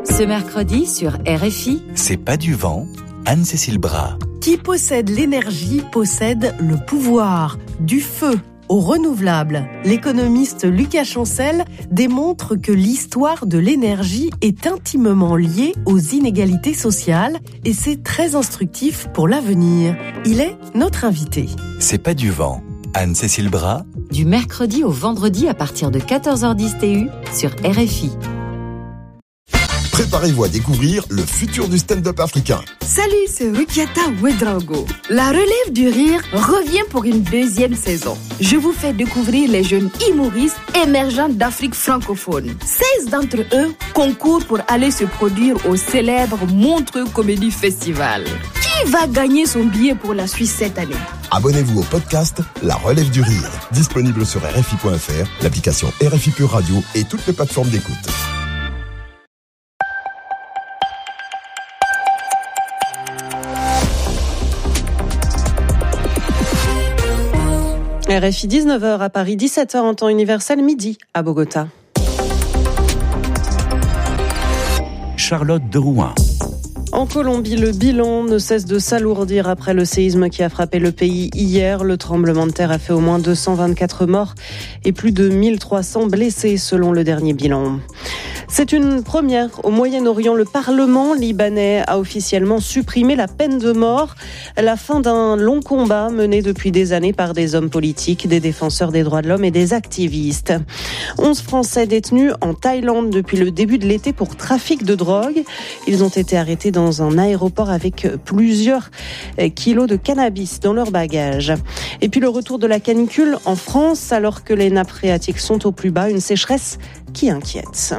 Ce mercredi sur RFI, C'est pas du vent, Anne-Cécile Bras. Qui possède l'énergie possède le pouvoir, du feu au renouvelable. L'économiste Lucas Chancel démontre que l'histoire de l'énergie est intimement liée aux inégalités sociales et c'est très instructif pour l'avenir. Il est notre invité. C'est pas du vent, Anne-Cécile Bras. du mercredi au vendredi à partir de 14h10 TU sur RFI. Préparez-vous à découvrir le futur du stand-up africain. Salut, c'est Rukiata Ouedraogo. La relève du rire revient pour une deuxième saison. Je vous fais découvrir les jeunes humoristes émergents d'Afrique francophone. 16 d'entre eux concourent pour aller se produire au célèbre Montreux Comedy Festival. Qui va gagner son billet pour la Suisse cette année? Abonnez-vous au podcast La Relève du Rire, disponible sur RFI.fr, l'application RFI Pure Radio et toutes les plateformes d'écoute. RFI 19h à Paris, 17h en temps universel, midi à Bogota. Charlotte de Rouen. En Colombie, le bilan ne cesse de s'alourdir après le séisme qui a frappé le pays hier. Le tremblement de terre a fait au moins 224 morts et plus de 1300 blessés selon le dernier bilan. C'est une première au Moyen-Orient. Le Parlement libanais a officiellement supprimé la peine de mort. La fin d'un long combat mené depuis des années par des hommes politiques, des défenseurs des droits de l'homme et des activistes. 11 Français détenus en Thaïlande depuis le début de l'été pour trafic de drogue. Ils ont été arrêtés dans un aéroport avec plusieurs kilos de cannabis dans leur bagage. Et puis le retour de la canicule en France alors que les nappes phréatiques sont au plus bas. Une sécheresse qui inquiète.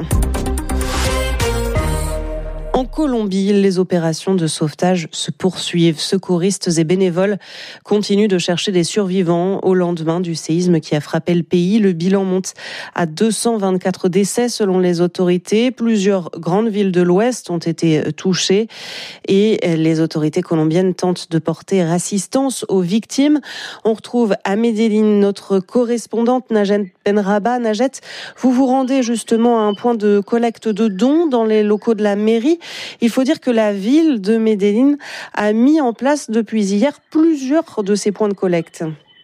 En Colombie, les opérations de sauvetage se poursuivent. Secouristes et bénévoles continuent de chercher des survivants au lendemain du séisme qui a frappé le pays. Le bilan monte à 224 décès selon les autorités. Plusieurs grandes villes de l'Ouest ont été touchées et les autorités colombiennes tentent de porter assistance aux victimes. On retrouve à Medellín notre correspondante Najet Benraba. Najet, vous vous rendez justement à un point de collecte de dons dans les locaux de la mairie. Il faut dire que la ville de Medellín a mis en place depuis hier plusieurs de ces points de collecte.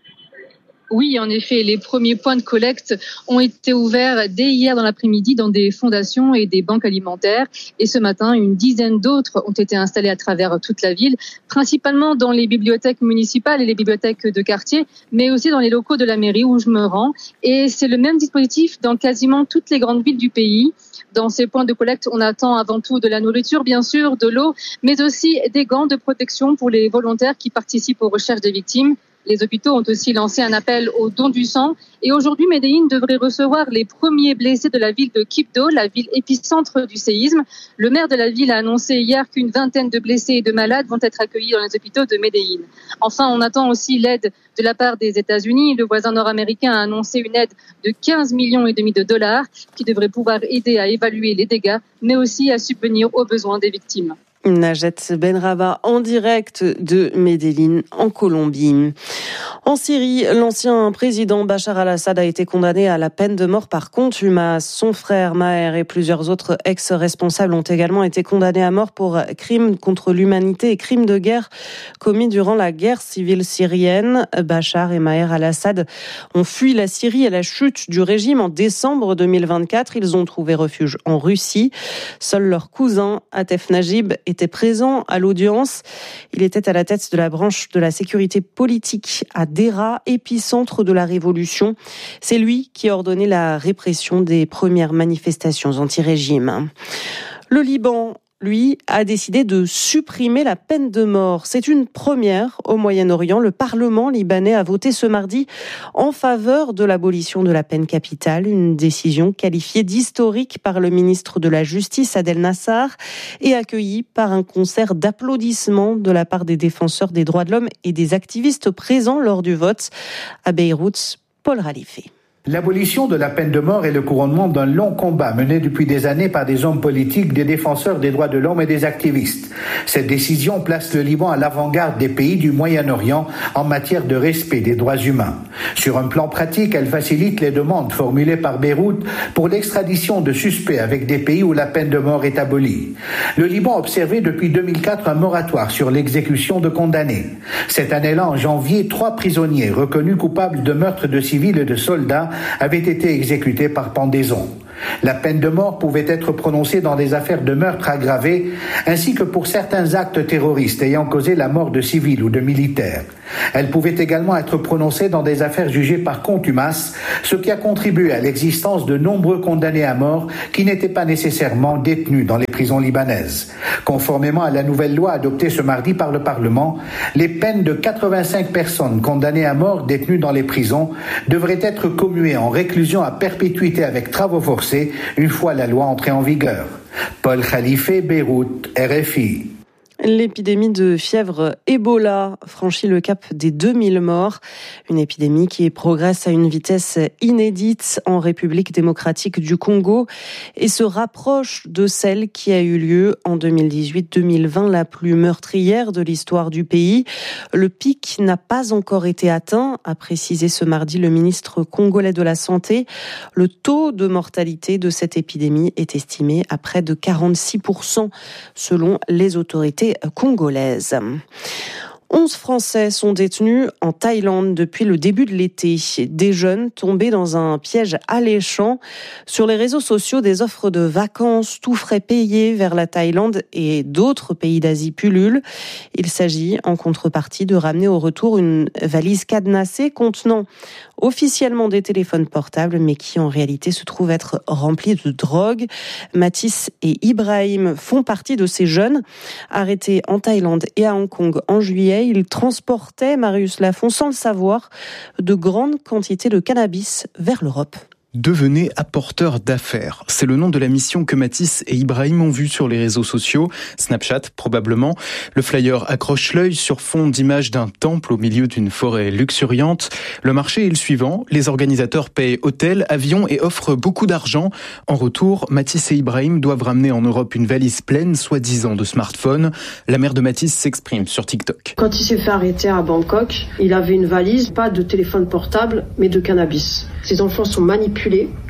Oui, en effet, les premiers points de collecte ont été ouverts dès hier dans l'après-midi dans des fondations et des banques alimentaires. Et ce matin, une dizaine d'autres ont été installés à travers toute la ville, principalement dans les bibliothèques municipales et les bibliothèques de quartier, mais aussi dans les locaux de la mairie où je me rends. Et c'est le même dispositif dans quasiment toutes les grandes villes du pays. Dans ces points de collecte, on attend avant tout de la nourriture, bien sûr, de l'eau, mais aussi des gants de protection pour les volontaires qui participent aux recherches des victimes. Les hôpitaux ont aussi lancé un appel au don du sang. Et aujourd'hui, Medellín devrait recevoir les premiers blessés de la ville de Quibdó, la ville épicentre du séisme. Le maire de la ville a annoncé hier qu'une vingtaine de blessés et de malades vont être accueillis dans les hôpitaux de Medellín. Enfin, on attend aussi l'aide de la part des États-Unis. Le voisin nord-américain a annoncé une aide de 15,5 millions de dollars qui devrait pouvoir aider à évaluer les dégâts, mais aussi à subvenir aux besoins des victimes. Najet Benraba en direct de Medellín en Colombie. En Syrie, l'ancien président Bachar al-Assad a été condamné à la peine de mort par contumace. Son frère Maher et plusieurs autres ex-responsables ont également été condamnés à mort pour crimes contre l'humanité et crimes de guerre commis durant la guerre civile syrienne. Bachar et Maher al-Assad ont fui la Syrie à la chute du régime en décembre 2024. Ils ont trouvé refuge en Russie. Seul leur cousin, Atef Najib, était présent à l'audience. Il était à la tête de la branche de la sécurité politique à Dera, épicentre de la révolution. C'est lui qui a ordonné la répression des premières manifestations anti-régime. Le Liban, lui, a décidé de supprimer la peine de mort. C'est une première au Moyen-Orient. Le Parlement libanais a voté ce mardi en faveur de l'abolition de la peine capitale, une décision qualifiée d'historique par le ministre de la Justice, Adel Nassar, et accueillie par un concert d'applaudissements de la part des défenseurs des droits de l'homme et des activistes présents lors du vote. À Beyrouth, Paul Ralifé. L'abolition de la peine de mort est le couronnement d'un long combat mené depuis des années par des hommes politiques, des défenseurs des droits de l'homme et des activistes. Cette décision place le Liban à l'avant-garde des pays du Moyen-Orient en matière de respect des droits humains. Sur un plan pratique, elle facilite les demandes formulées par Beyrouth pour l'extradition de suspects avec des pays où la peine de mort est abolie. Le Liban observait depuis 2004 un moratoire sur l'exécution de condamnés. Cette année-là, en janvier, 3 prisonniers reconnus coupables de meurtre de civils et de soldats avaient été exécutés par pendaison. La peine de mort pouvait être prononcée dans des affaires de meurtre aggravé, ainsi que pour certains actes terroristes ayant causé la mort de civils ou de militaires. Elle pouvait également être prononcée dans des affaires jugées par contumace, ce qui a contribué à l'existence de nombreux condamnés à mort qui n'étaient pas nécessairement détenus dans les prisons libanaises. Conformément à la nouvelle loi adoptée ce mardi par le Parlement, les peines de 85 personnes condamnées à mort détenues dans les prisons devraient être commuées en réclusion à perpétuité avec travaux forcés une fois la loi entrée en vigueur. Paul Khalife, Beyrouth, RFI. L'épidémie de fièvre Ebola franchit le cap des 2000 morts. Une épidémie qui progresse à une vitesse inédite en République démocratique du Congo et se rapproche de celle qui a eu lieu en 2018-2020, la plus meurtrière de l'histoire du pays. Le pic n'a pas encore été atteint, a précisé ce mardi le ministre congolais de la Santé. Le taux de mortalité de cette épidémie est estimé à près de 46% selon les autorités congolaise. 11 Français sont détenus en Thaïlande depuis le début de l'été. Des jeunes tombés dans un piège alléchant. Sur les réseaux sociaux, des offres de vacances, tout frais payés vers la Thaïlande et d'autres pays d'Asie pullulent. Il s'agit en contrepartie de ramener au retour une valise cadenassée contenant officiellement des téléphones portables, mais qui en réalité se trouve être remplie de drogue. Mathis et Ibrahim font partie de ces jeunes arrêtés en Thaïlande et à Hong Kong en juillet. Ils transportaient, Marius Lafont, sans le savoir, de grandes quantités de cannabis vers l'Europe. Devenez apporteur d'affaires. C'est le nom de la mission que Mathis et Ibrahim ont vue sur les réseaux sociaux, Snapchat probablement. Le flyer accroche l'œil sur fond d'images d'un temple au milieu d'une forêt luxuriante. Le marché est le suivant. Les organisateurs payent hôtel, avion et offrent beaucoup d'argent. En retour, Mathis et Ibrahim doivent ramener en Europe une valise pleine, soi-disant de smartphones. La mère de Mathis s'exprime sur TikTok. Quand il s'est fait arrêter à Bangkok, il avait une valise, pas de téléphone portable, mais de cannabis. Ces enfants sont manipulés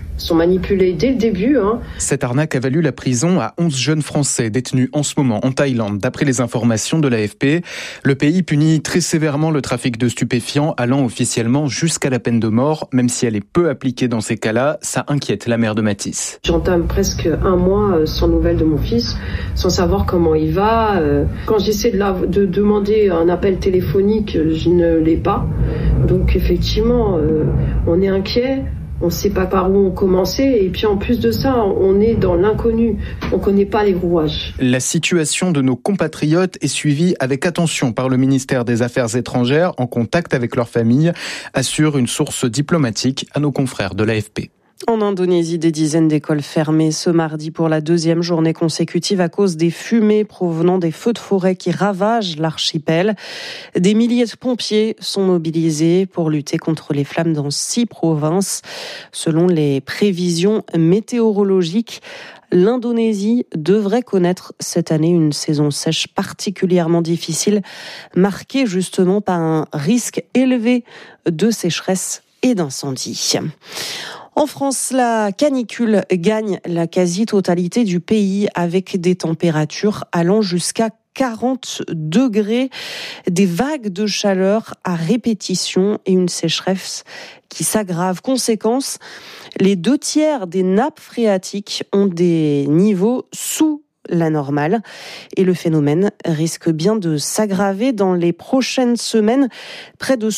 dès le début. Cette arnaque a valu la prison à 11 jeunes Français détenus en ce moment en Thaïlande, d'après les informations de l'AFP. Le pays punit très sévèrement le trafic de stupéfiants, allant officiellement jusqu'à la peine de mort, même si elle est peu appliquée dans ces cas-là. Ça inquiète la mère de Mathis. J'entame presque un mois sans nouvelles de mon fils, sans savoir comment il va. Quand j'essaie de demander un appel téléphonique, je ne l'ai pas. Donc effectivement, on est inquiet. On ne sait pas par où on commençait et puis en plus de ça, on est dans l'inconnu. On ne connaît pas les rouages. La situation de nos compatriotes est suivie avec attention par le ministère des Affaires étrangères en contact avec leurs familles, assure une source diplomatique à nos confrères de l'AFP. En Indonésie, des dizaines d'écoles fermées ce mardi pour la deuxième journée consécutive à cause des fumées provenant des feux de forêt qui ravagent l'archipel. Des milliers de pompiers sont mobilisés pour lutter contre les flammes dans 6 provinces. Selon les prévisions météorologiques, l'Indonésie devrait connaître cette année une saison sèche particulièrement difficile, marquée justement par un risque élevé de sécheresse et d'incendie. En France, la canicule gagne la quasi-totalité du pays avec des températures allant jusqu'à 40 degrés, des vagues de chaleur à répétition et une sécheresse qui s'aggrave. Conséquence, les 2/3 des nappes phréatiques ont des niveaux sous la normale et le phénomène risque bien de s'aggraver dans les prochaines semaines. Près de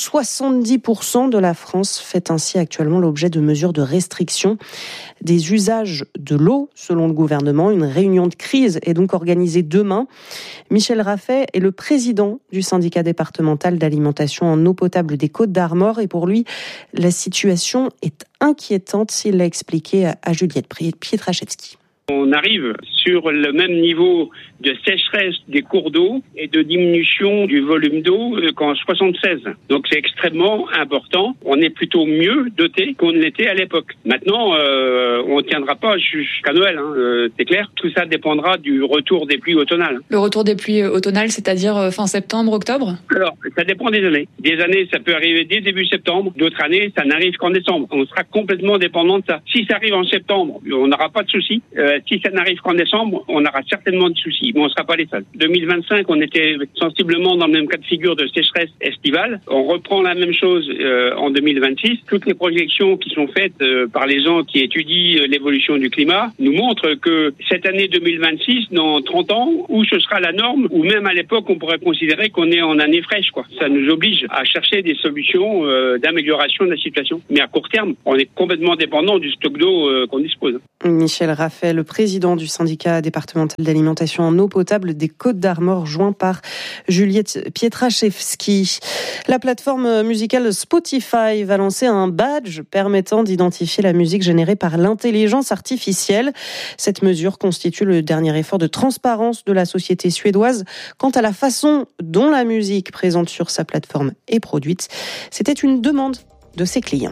70% de la France fait ainsi actuellement l'objet de mesures de restriction des usages de l'eau, selon le gouvernement. Une réunion de crise est donc organisée demain. Michel Raffet est le président du syndicat départemental d'alimentation en eau potable des Côtes-d'Armor et pour lui, la situation est inquiétante, s'il l'a expliqué à Juliette Pietraszewski. On arrive sur le même niveau de sécheresse des cours d'eau et de diminution du volume d'eau qu'en 76. Donc c'est extrêmement important. On est plutôt mieux doté qu'on l'était à l'époque. Maintenant, on ne tiendra pas jusqu'à Noël, c'est clair. Tout ça dépendra du retour des pluies automnales. Le retour des pluies automnales, c'est-à-dire fin septembre, octobre ? Alors, ça dépend des années. Des années, ça peut arriver dès début septembre. D'autres années, ça n'arrive qu'en décembre. On sera complètement dépendant de ça. Si ça arrive en septembre, on n'aura pas de soucis. Si ça n'arrive qu'en décembre, on aura certainement de soucis. Mais on ne sera pas les seuls. 2025, on était sensiblement dans le même cas de figure de sécheresse estivale. On reprend la même chose en 2026. Toutes les projections qui sont faites par les gens qui étudient l'évolution du climat nous montrent que cette année 2026, dans 30 ans, où ce sera la norme, ou même à l'époque, on pourrait considérer qu'on est en année fraîche, quoi. Ça nous oblige à chercher des solutions d'amélioration de la situation. Mais à court terme, on est complètement dépendant du stock d'eau qu'on dispose. Michel Raffet, le président du syndicat départemental d'alimentation en eau potable des Côtes-d'Armor, joint par Juliette Pietraszewski. La plateforme musicale Spotify va lancer un badge permettant d'identifier la musique générée par l'intelligence artificielle. Cette mesure constitue le dernier effort de transparence de la société suédoise quant à la façon dont la musique présente sur sa plateforme est produite. C'était une demande de ses clients.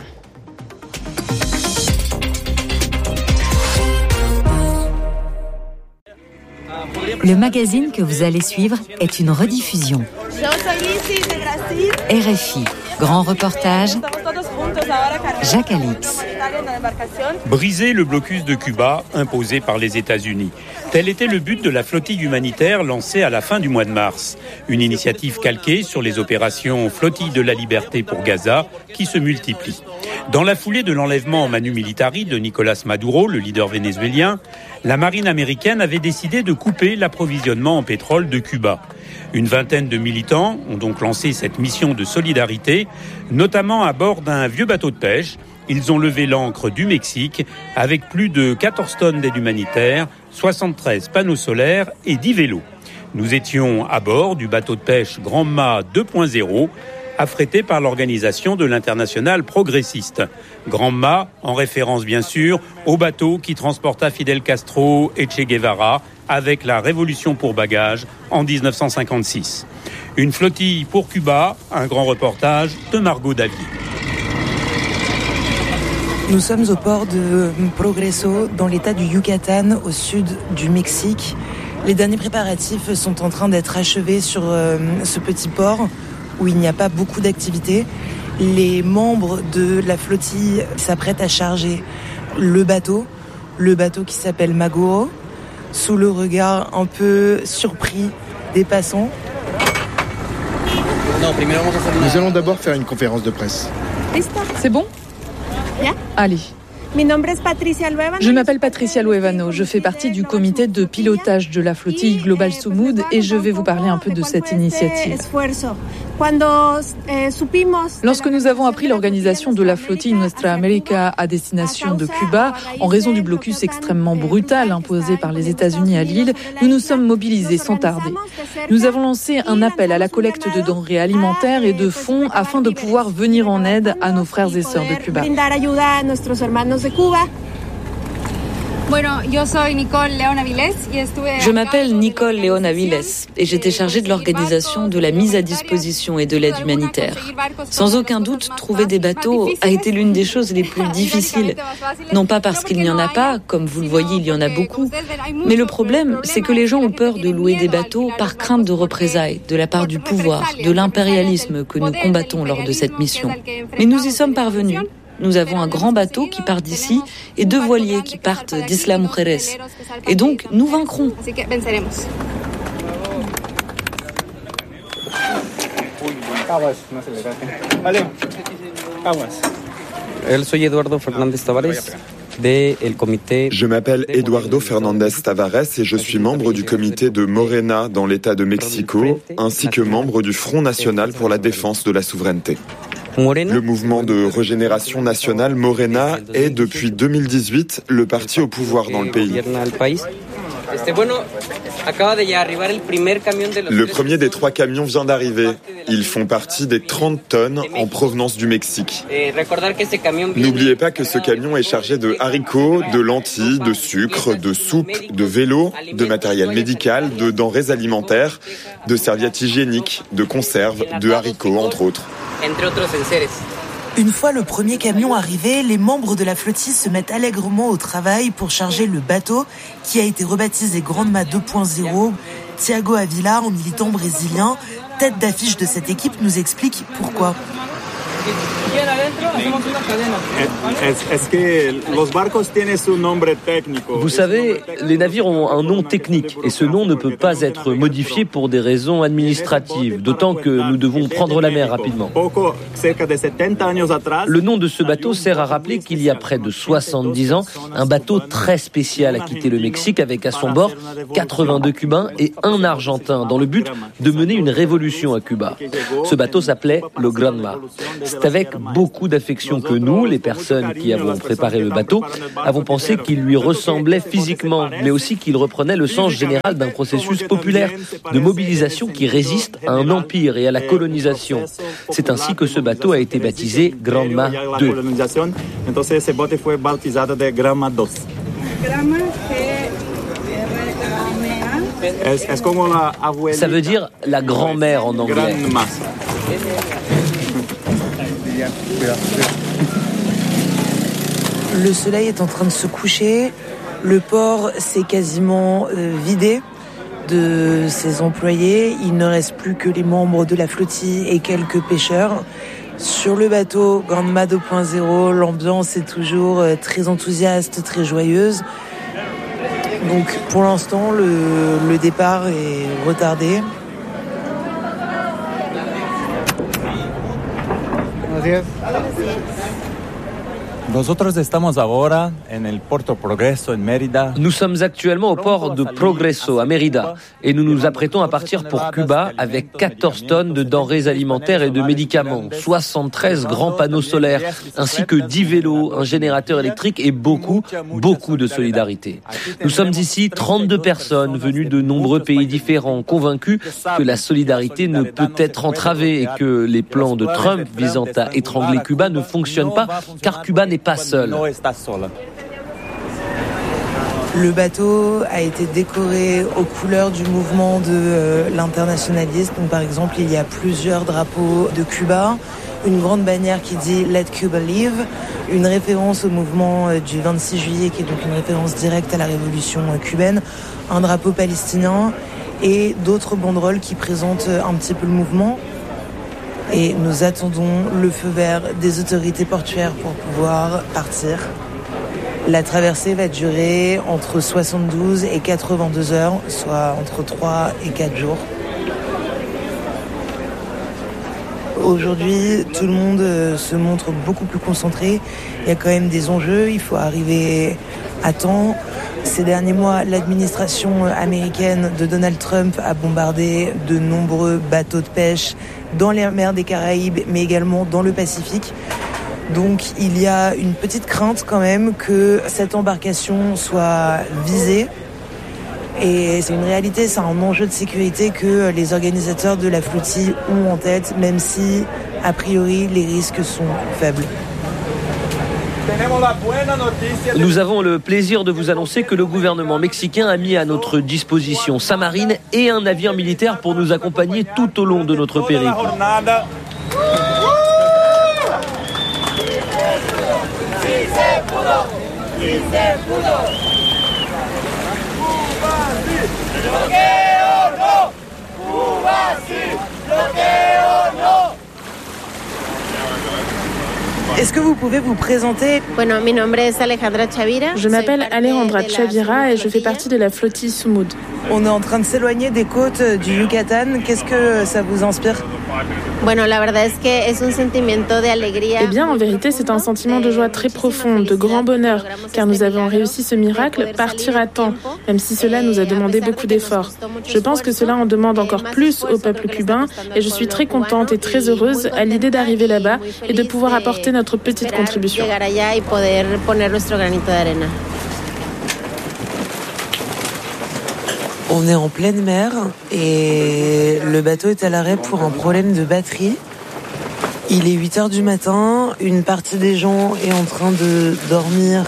Le magazine que vous allez suivre est une rediffusion. RFI, grand reportage, Jacques Alix. Briser le blocus de Cuba imposé par les États-Unis. Tel était le but de la flottille humanitaire lancée à la fin du mois de mars. Une initiative calquée sur les opérations Flottille de la Liberté pour Gaza qui se multiplient. Dans la foulée de l'enlèvement en manu militari de Nicolás Maduro, le leader vénézuélien, la marine américaine avait décidé de couper l'approvisionnement en pétrole de Cuba. Une vingtaine de militants ont donc lancé cette mission de solidarité, notamment à bord d'un vieux bateau de pêche. Ils ont levé l'ancre du Mexique avec plus de 14 tonnes d'aide humanitaire, 73 panneaux solaires et 10 vélos. Nous étions à bord du bateau de pêche Grand Mât 2.0, affrété par l'organisation de l'Internationale progressiste. Grand Mât, en référence bien sûr au bateau qui transporta Fidel Castro et Che Guevara avec la Révolution pour bagages en 1956. Une flottille pour Cuba, un grand reportage de Margot Davier. Nous sommes au port de Progreso, dans l'état du Yucatan, au sud du Mexique. Les derniers préparatifs sont en train d'être achevés sur ce petit port où il n'y a pas beaucoup d'activité. Les membres de la flottille s'apprêtent à charger le bateau qui s'appelle Maguro, sous le regard un peu surpris des passants. Nous allons d'abord faire une conférence de presse. C'est bon ? Allez. Je m'appelle Patricia Luevano, je fais partie du comité de pilotage de la flottille Global Sumud et je vais vous parler un peu de cette initiative. Lorsque nous avons appris l'organisation de la flottille Nuestra América à destination de Cuba, en raison du blocus extrêmement brutal imposé par les États-Unis à l'île, nous nous sommes mobilisés sans tarder. Nous avons lancé un appel à la collecte de denrées alimentaires et de fonds afin de pouvoir venir en aide à nos frères et sœurs de Cuba. Je m'appelle Nicole León Aviles et j'étais chargée de l'organisation de la mise à disposition et de l'aide humanitaire. Sans aucun doute, trouver des bateaux a été l'une des choses les plus difficiles. Non pas parce qu'il n'y en a pas, comme vous le voyez, il y en a beaucoup, mais le problème, c'est que les gens ont peur de louer des bateaux par crainte de représailles de la part du pouvoir, de l'impérialisme que nous combattons lors de cette mission. Mais nous y sommes parvenus. Nous avons un grand bateau qui part d'ici et 2 voiliers qui partent d'Isla Mujeres. Et donc, nous vaincrons. Je m'appelle Eduardo Fernández Tavares et je suis membre du comité de Morena dans l'État de Mexico, ainsi que membre du Front National pour la défense de la souveraineté. Le mouvement de régénération nationale Morena est depuis 2018 le parti au pouvoir dans le pays. Le premier des 3 camions vient d'arriver. Ils font partie des 30 tonnes en provenance du Mexique. N'oubliez pas que ce camion est chargé de haricots, de lentilles, de sucre, de soupe, de vélos, de matériel médical, de denrées alimentaires, de serviettes hygiéniques, de conserves, de haricots, entre autres. Une fois le premier camion arrivé, les membres de la flottille se mettent allègrement au travail pour charger le bateau qui a été rebaptisé Granma 2.0. Thiago Avila, un militant brésilien, tête d'affiche de cette équipe, nous explique pourquoi. Vous savez, les navires ont un nom technique et ce nom ne peut pas être modifié pour des raisons administratives, d'autant que nous devons prendre la mer rapidement. Le nom de ce bateau sert à rappeler qu'il y a près de 70 ans, un bateau très spécial a quitté le Mexique avec à son bord 82 Cubains et un Argentin dans le but de mener une révolution à Cuba. Ce bateau s'appelait le Granma. C'est avec beaucoup d'affection que nous, les personnes qui avons préparé le bateau, avons pensé qu'il lui ressemblait physiquement, mais aussi qu'il reprenait le sens général d'un processus populaire de mobilisation qui résiste à un empire et à la colonisation. C'est ainsi que ce bateau a été baptisé Granma 2. Ça veut dire la grand-mère en anglais. Le soleil est en train de se coucher, le port s'est quasiment vidé de ses employés, il ne reste plus que les membres de la flottille et quelques pêcheurs. Sur le bateau Granma 2.0, l'ambiance est toujours très enthousiaste, très joyeuse. Donc pour l'instant, le départ est retardé. Nous sommes actuellement au port de Progreso, à Mérida, et nous nous apprêtons à partir pour Cuba avec 14 tonnes de denrées alimentaires et de médicaments, 73 grands panneaux solaires, ainsi que 10 vélos, un générateur électrique et beaucoup de solidarité. Nous sommes ici 32 personnes venues de nombreux pays différents, convaincus que la solidarité ne peut être entravée et que les plans de Trump visant à étrangler Cuba ne fonctionnent pas, car Cuba n'est pas seul. Le bateau a été décoré aux couleurs du mouvement de l'internationalisme. Donc, par exemple, il y a plusieurs drapeaux de Cuba, une grande bannière qui dit « Let Cuba live », une référence au mouvement du 26 juillet, qui est donc une référence directe à la révolution cubaine, un drapeau palestinien et d'autres banderoles qui présentent un petit peu le mouvement. Et nous attendons le feu vert des autorités portuaires pour pouvoir partir. La traversée va durer entre 72 et 82 heures, soit entre 3 et 4 jours. Aujourd'hui, tout le monde se montre beaucoup plus concentré. Il y a quand même des enjeux, il faut arriver à temps. Ces derniers mois, l'administration américaine de Donald Trump a bombardé de nombreux bateaux de pêche dans les mers des Caraïbes, mais également dans le Pacifique. Donc il y a une petite crainte quand même que cette embarcation soit visée. Et c'est une réalité, c'est un enjeu de sécurité que les organisateurs de la flottille ont en tête, même si, a priori, les risques sont faibles. Nous avons le plaisir de vous annoncer que le gouvernement mexicain a mis à notre disposition sa marine et un navire militaire pour nous accompagner tout au long de notre périple. Est-ce que vous pouvez vous présenter? Je m'appelle Alejandra Chavira et je fais partie de la flottille Sumud. On est en train de s'éloigner des côtes du Yucatan. Qu'est-ce que ça vous inspire? Eh bien, en vérité, c'est un sentiment de joie très profond, de grand bonheur, car nous avons réussi ce miracle, partir à temps, même si cela nous a demandé beaucoup d'efforts. Je pense que cela en demande encore plus au peuple cubain et je suis très contente et très heureuse à l'idée d'arriver là-bas et de pouvoir apporter notre petite contribution. On est en pleine mer et le bateau est à l'arrêt pour un problème de batterie. Il est 8h du matin, une partie des gens est en train de dormir.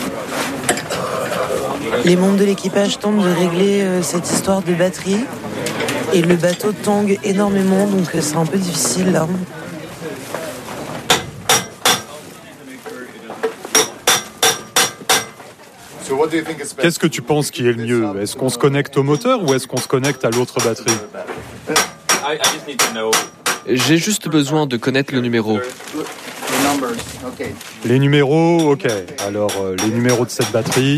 Les membres de l'équipage tentent de régler cette histoire de batterie et le bateau tangue énormément, donc c'est un peu difficile là. Qu'est-ce que tu penses qui est le mieux ? Est-ce qu'on se connecte au moteur ou est-ce qu'on se connecte à l'autre batterie ? J'ai juste besoin de connaître le numéro. Les numéros, ok. Alors, les numéros de cette batterie.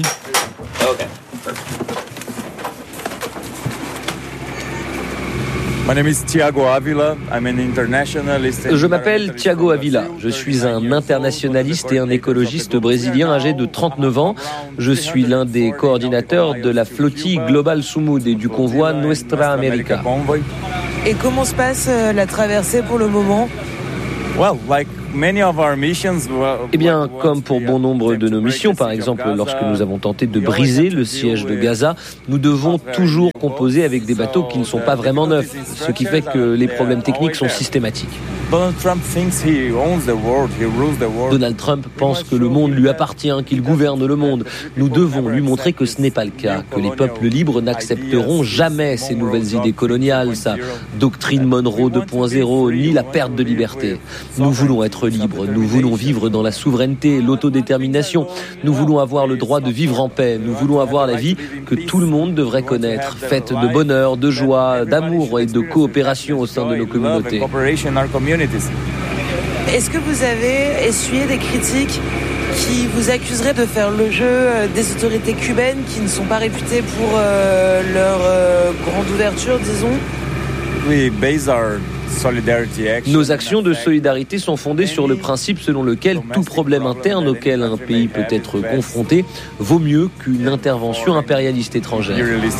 Je m'appelle Thiago Avila. Je suis un internationaliste et un écologiste brésilien âgé de 39 ans. Je suis l'un des coordinateurs de la flottille Global Sumud et du convoi Nuestra América. Et comment se passe la traversée pour le moment ? Eh bien, comme pour bon nombre de nos missions, par exemple, lorsque nous avons tenté de briser le siège de Gaza, nous devons toujours composer avec des bateaux qui ne sont pas vraiment neufs, ce qui fait que les problèmes techniques sont systématiques. Donald Trump pense que le monde lui appartient, qu'il gouverne le monde. Nous devons lui montrer que ce n'est pas le cas, que les peuples libres n'accepteront jamais ces nouvelles idées coloniales, sa doctrine Monroe 2.0, ni la perte de liberté. Nous voulons être libres, nous voulons vivre dans la souveraineté, l'autodétermination, nous voulons avoir le droit de vivre en paix, nous voulons avoir la vie que tout le monde devrait connaître, faite de bonheur, de joie, d'amour et de coopération au sein de nos communautés. Est-ce que vous avez essuyé des critiques qui vous accuseraient de faire le jeu des autorités cubaines qui ne sont pas réputées pour leur grande ouverture, disons ? Nos actions de solidarité sont fondées sur le principe selon lequel tout problème interne auquel un pays peut être confronté vaut mieux qu'une intervention impérialiste étrangère.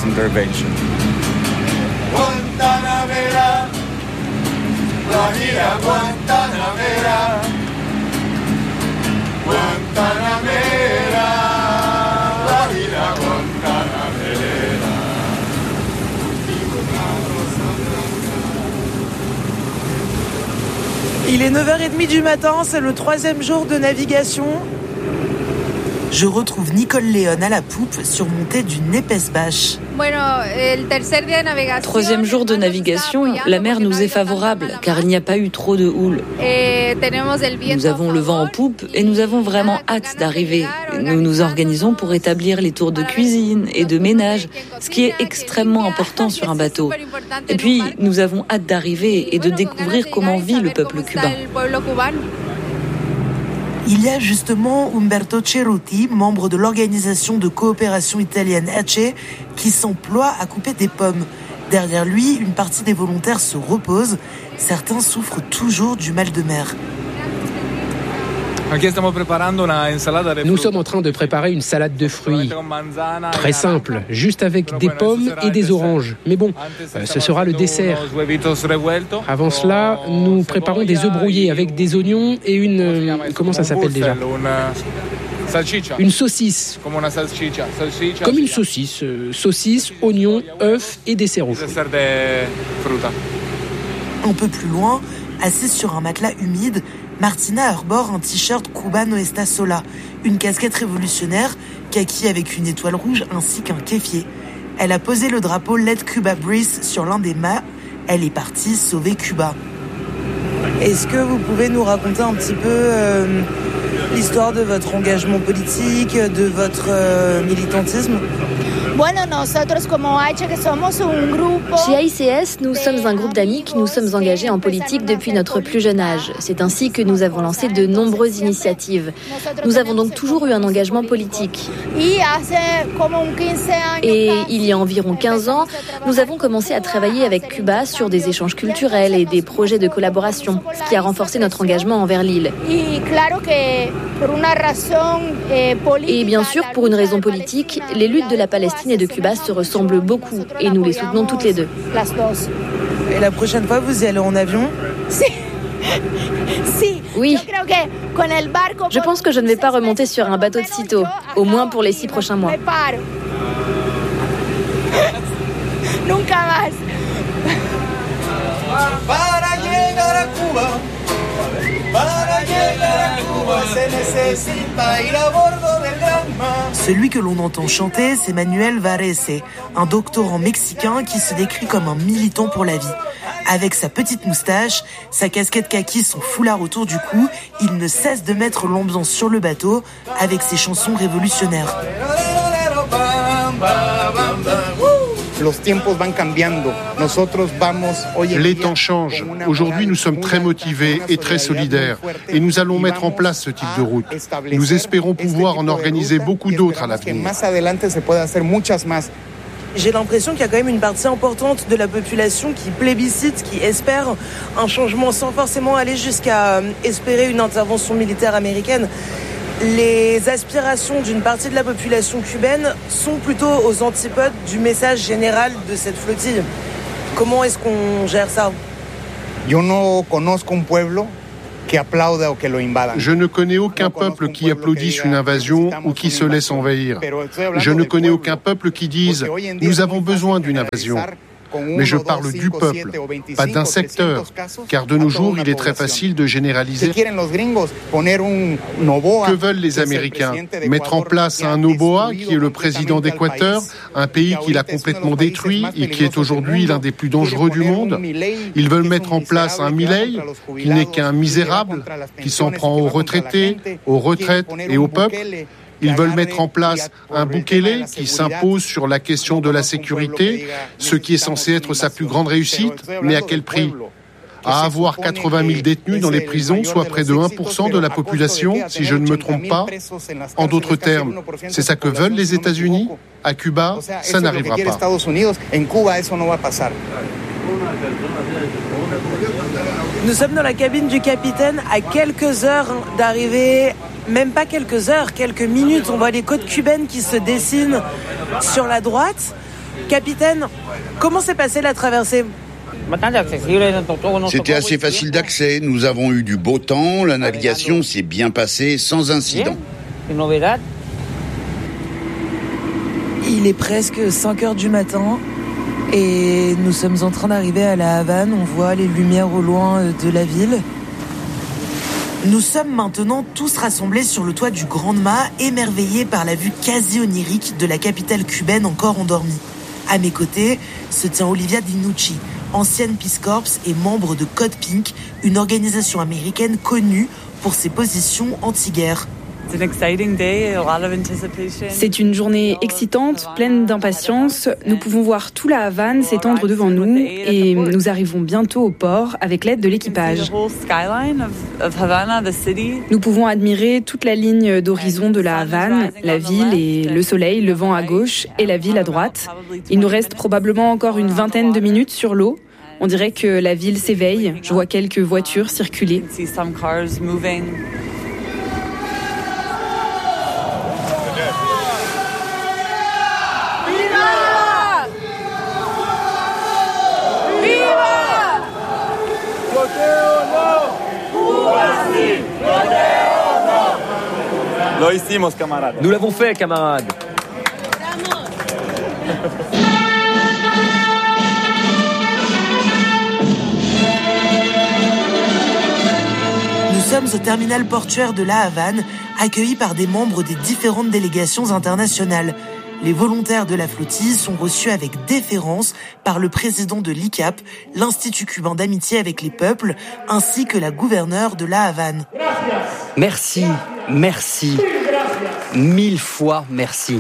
Il est 9h30 du matin, c'est le 3e jour de navigation. Je retrouve Nicole Léon à la poupe, surmontée d'une épaisse bâche. 3e jour de navigation, la mer nous est favorable car il n'y a pas eu trop de houle. Nous avons le vent en poupe et nous avons vraiment hâte d'arriver. Nous nous organisons pour établir les tours de cuisine et de ménage, ce qui est extrêmement important sur un bateau. Et puis, nous avons hâte d'arriver et de découvrir comment vit le peuple cubain. Il y a justement Umberto Ceruti, membre de l'organisation de coopération italienne ACE, qui s'emploie à couper des pommes. Derrière lui, une partie des volontaires se repose. Certains souffrent toujours du mal de mer. Nous sommes en train de préparer une salade de fruits. Très simple, juste avec des pommes et des oranges. Mais bon, ce sera le dessert. Avant cela, nous préparons des œufs brouillés avec des oignons et une... comment ça s'appelle déjà ? Une saucisse. Comme une saucisse. Saucisse, oignons, œufs et dessert aux fruits. Un peu plus loin, assise sur un matelas humide, Martina arbore un t-shirt Cuba no está sola, une casquette révolutionnaire, kaki avec une étoile rouge ainsi qu'un kéfier. Elle a posé le drapeau Let Cuba Breathe sur l'un des mâts. Elle est partie sauver Cuba. Est-ce que vous pouvez nous raconter un petit peu l'histoire de votre engagement politique, de votre militantisme ? Chez AICS, nous sommes un groupe d'amis qui nous sommes engagés en politique depuis notre plus jeune âge. C'est ainsi que nous avons lancé de nombreuses initiatives. Nous avons donc toujours eu un engagement politique. Et il y a environ 15 ans, nous avons commencé à travailler avec Cuba sur des échanges culturels et des projets de collaboration, ce qui a renforcé notre engagement envers l'île. Et bien sûr, pour une raison politique, les luttes de la Palestine et de Cuba se ressemblent beaucoup et nous les soutenons toutes les deux. Et la prochaine fois, vous y allez en avion ? Oui. Je pense que je ne vais pas remonter sur un bateau de sitôt, au moins pour les 6 prochains mois. Celui que l'on entend chanter, c'est Manuel Varese, un doctorant mexicain qui se décrit comme un militant pour la vie. Avec sa petite moustache, sa casquette kaki, son foulard autour du cou, il ne cesse de mettre l'ambiance sur le bateau avec ses chansons révolutionnaires. Les temps changent. Aujourd'hui, nous sommes très motivés et très solidaires. Et nous allons mettre en place ce type de route. Nous espérons pouvoir en organiser beaucoup d'autres à l'avenir. J'ai l'impression qu'il y a quand même une partie importante de la population qui plébiscite, qui espère un changement sans forcément aller jusqu'à espérer une intervention militaire américaine. Les aspirations d'une partie de la population cubaine sont plutôt aux antipodes du message général de cette flottille. Comment est-ce qu'on gère ça ? Je ne connais aucun peuple qui applaudisse une invasion ou qui se laisse envahir. Je ne connais aucun peuple qui dise « nous avons besoin d'une invasion ». Mais je parle du peuple, pas d'un secteur, car de nos jours, il est très facile de généraliser. Que veulent les Américains ? Mettre en place un Noboa, qui est le président d'Équateur, un pays qu'il a complètement détruit et qui est aujourd'hui l'un des plus dangereux du monde. Ils veulent mettre en place un Milei, qui n'est qu'un misérable, qui s'en prend aux retraités, aux retraites et au peuple. Ils veulent mettre en place un Bukele qui s'impose sur la question de la sécurité, ce qui est censé être sa plus grande réussite, mais à quel prix ? À avoir 80 000 détenus dans les prisons, soit près de 1% de la population, si je ne me trompe pas. En d'autres termes, c'est ça que veulent les États-Unis ? À Cuba, ça n'arrivera pas. Nous sommes dans la cabine du capitaine à quelques heures d'arriver, même pas quelques heures, quelques minutes. On voit les côtes cubaines qui se dessinent sur la droite. Capitaine, comment s'est passée la traversée ? C'était assez facile d'accès. Nous avons eu du beau temps. La navigation s'est bien passée sans incident. Il est presque 5 heures du matin. Et nous sommes en train d'arriver à La Havane. On voit les lumières au loin de la ville. Nous sommes maintenant tous rassemblés sur le toit du Grand Mât, émerveillés par la vue quasi onirique de la capitale cubaine encore endormie. À mes côtés se tient Olivia Dinucci, ancienne Peace Corps et membre de Code Pink, une organisation américaine connue pour ses positions anti-guerre. C'est une journée excitante, pleine d'impatience. Nous pouvons voir tout la Havane s'étendre devant nous et nous arrivons bientôt au port avec l'aide de l'équipage. Nous pouvons admirer toute la ligne d'horizon de la Havane, la ville et le soleil levant à gauche et la ville à droite. Il nous reste probablement encore une vingtaine de minutes sur l'eau. On dirait que la ville s'éveille. Je vois quelques voitures circuler. Nous l'avons fait, camarades. Nous sommes au terminal portuaire de La Havane, accueillis par des membres des différentes délégations internationales. Les volontaires de la flottille sont reçus avec déférence par le président de l'ICAP, l'Institut cubain d'amitié avec les peuples, ainsi que la gouverneure de La Havane. Merci, merci, 1000 fois merci.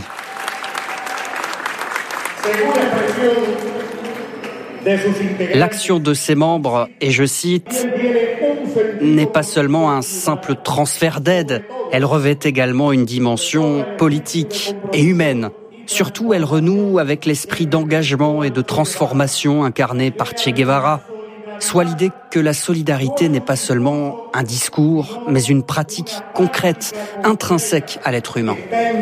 L'action de ses membres, et je cite, n'est pas seulement un simple transfert d'aide, elle revêt également une dimension politique et humaine. Surtout, elle renoue avec l'esprit d'engagement et de transformation incarné par Che Guevara, soit l'idée que la solidarité n'est pas seulement un discours, mais une pratique concrète, intrinsèque à l'être humain.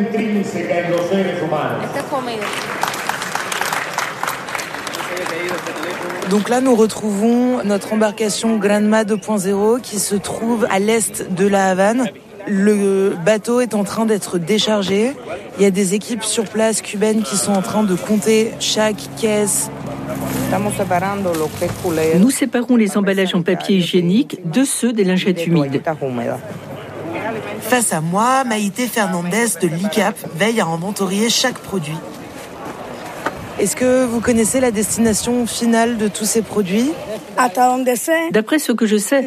Donc là, nous retrouvons notre embarcation Granma 2.0 qui se trouve à l'est de La Havane. Le bateau est en train d'être déchargé. Il y a des équipes sur place cubaines qui sont en train de compter chaque caisse Nous séparons les emballages en papier hygiénique de ceux des lingettes humides. Face à moi, Maïté Fernandez de l'ICAP veille à inventorier chaque produit. Est-ce que vous connaissez la destination finale de tous ces produits ? D'après ce que je sais,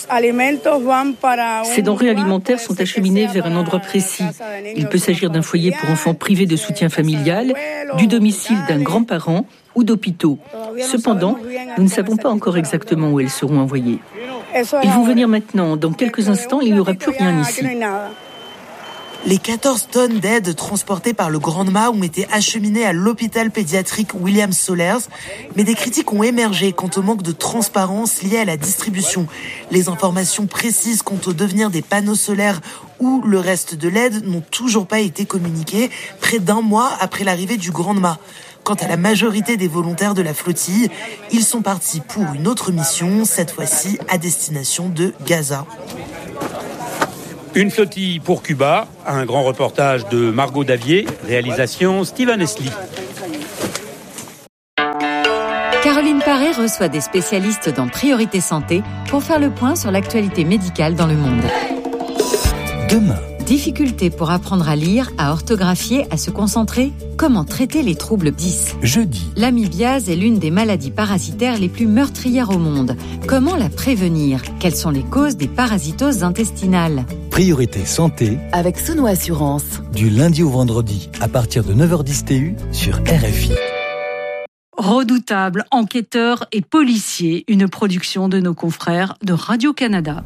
ces denrées alimentaires sont acheminées vers un endroit précis. Il peut s'agir d'un foyer pour enfants privés de soutien familial, du domicile d'un grand-parent ou d'hôpitaux. Cependant, nous ne savons pas encore exactement où elles seront envoyées. Ils vont venir maintenant. Dans quelques instants, il n'y aura plus rien ici. Les 14 tonnes d'aide transportées par le Grand Mât ont été acheminées à l'hôpital pédiatrique William Solers, mais des critiques ont émergé quant au manque de transparence lié à la distribution. Les informations précises quant au devenir des panneaux solaires ou le reste de l'aide n'ont toujours pas été communiquées, près d'un mois après l'arrivée du Grand Mât. Quant à la majorité des volontaires de la flottille, ils sont partis pour une autre mission, cette fois-ci à destination de Gaza. Une flottille pour Cuba, un grand reportage de Margot Davier, réalisation Steven Esli. Caroline Paré reçoit des spécialistes dans Priorité Santé pour faire le point sur l'actualité médicale dans le monde. Demain. Difficultés pour apprendre à lire, à orthographier, à se concentrer. Comment traiter les troubles 10 ? Jeudi. L'amibiase est l'une des maladies parasitaires les plus meurtrières au monde. Comment la prévenir ? Quelles sont les causes des parasitoses intestinales ? Priorité Santé avec Sono Assurance. Du lundi au vendredi à partir de 9h10 TU sur RFI. Redoutable, enquêteurs et policiers, une production de nos confrères de Radio-Canada.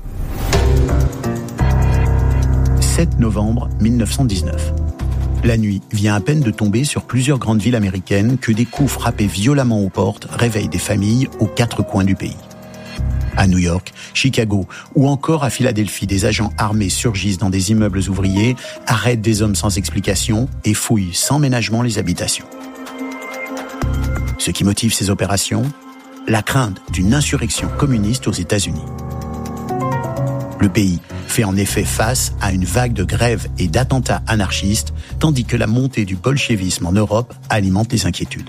7 novembre 1919. La nuit vient à peine de tomber sur plusieurs grandes villes américaines que des coups frappés violemment aux portes réveillent des familles aux 4 coins du pays. À New York, Chicago ou encore à Philadelphie, des agents armés surgissent dans des immeubles ouvriers, arrêtent des hommes sans explication et fouillent sans ménagement les habitations. Ce qui motive ces opérations ? La crainte d'une insurrection communiste aux États-Unis. Le pays fait en effet face à une vague de grèves et d'attentats anarchistes, tandis que la montée du bolchevisme en Europe alimente les inquiétudes.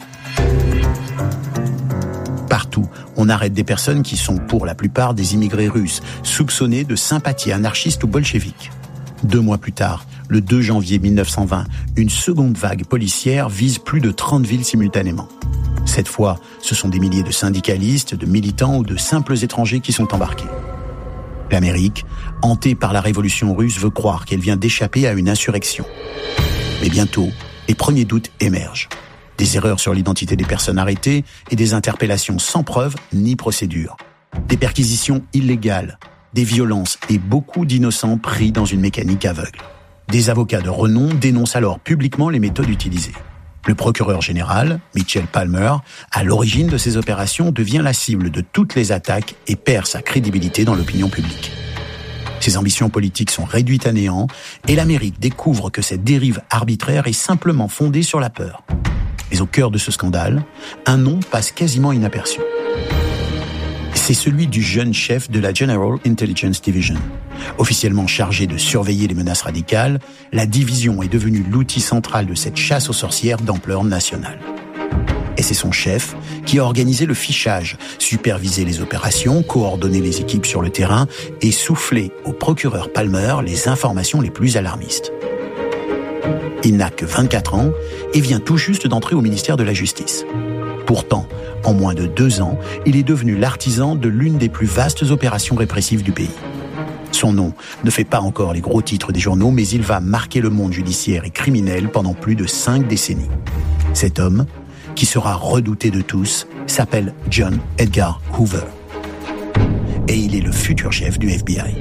Partout, on arrête des personnes qui sont pour la plupart des immigrés russes, soupçonnés de sympathie anarchiste ou bolchevique. 2 mois plus tard, le 2 janvier 1920, une seconde vague policière vise plus de 30 villes simultanément. Cette fois, ce sont des milliers de syndicalistes, de militants ou de simples étrangers qui sont embarqués. L'Amérique, hantée par la révolution russe, veut croire qu'elle vient d'échapper à une insurrection. Mais bientôt, les premiers doutes émergent. Des erreurs sur l'identité des personnes arrêtées et des interpellations sans preuve ni procédure. Des perquisitions illégales, des violences et beaucoup d'innocents pris dans une mécanique aveugle. Des avocats de renom dénoncent alors publiquement les méthodes utilisées. Le procureur général, Mitchell Palmer, à l'origine de ces opérations, devient la cible de toutes les attaques et perd sa crédibilité dans l'opinion publique. Ses ambitions politiques sont réduites à néant et l'Amérique découvre que cette dérive arbitraire est simplement fondée sur la peur. Mais au cœur de ce scandale, un nom passe quasiment inaperçu. C'est celui du jeune chef de la General Intelligence Division. Officiellement chargé de surveiller les menaces radicales, la division est devenue l'outil central de cette chasse aux sorcières d'ampleur nationale. Et c'est son chef qui a organisé le fichage, supervisé les opérations, coordonné les équipes sur le terrain et soufflé au procureur Palmer les informations les plus alarmistes. Il n'a que 24 ans et vient tout juste d'entrer au ministère de la Justice. Pourtant, en moins de 2 ans, il est devenu l'artisan de l'une des plus vastes opérations répressives du pays. Son nom ne fait pas encore les gros titres des journaux, mais il va marquer le monde judiciaire et criminel pendant plus de 5 décennies. Cet homme, qui sera redouté de tous, s'appelle John Edgar Hoover. Et il est le futur chef du FBI.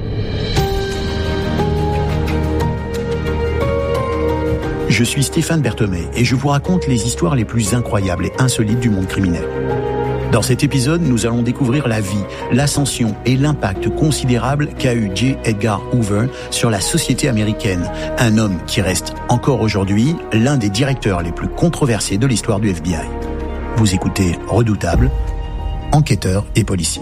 Je suis Stéphane Berthomé et je vous raconte les histoires les plus incroyables et insolites du monde criminel. Dans cet épisode, nous allons découvrir la vie, l'ascension et l'impact considérable qu'a eu J. Edgar Hoover sur la société américaine, un homme qui reste encore aujourd'hui l'un des directeurs les plus controversés de l'histoire du FBI. Vous écoutez Redoutable, enquêteurs et policiers.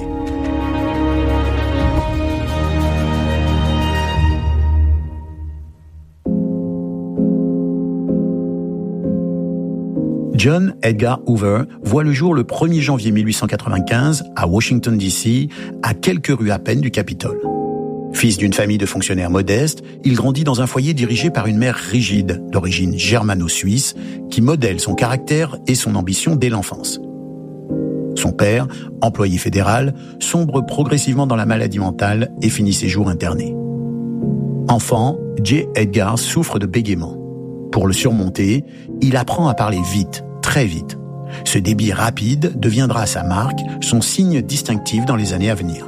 John Edgar Hoover voit le jour le 1er janvier 1895 à Washington, D.C., à quelques rues à peine du Capitole. Fils d'une famille de fonctionnaires modestes, il grandit dans un foyer dirigé par une mère rigide, d'origine germano-suisse, qui modèle son caractère et son ambition dès l'enfance. Son père, employé fédéral, sombre progressivement dans la maladie mentale et finit ses jours interné. Enfant, J. Edgar souffre de bégaiement. Pour le surmonter, il apprend à parler vite, très vite. Ce débit rapide deviendra sa marque, son signe distinctif dans les années à venir.